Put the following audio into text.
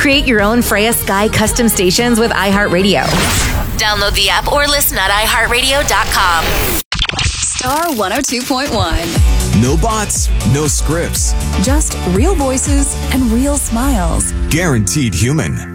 Create your own Freya Sky custom stations with iHeartRadio. Download the app or listen at iHeartRadio.com. Star 102.1. No bots, no scripts. Just real voices and real smiles. Guaranteed human.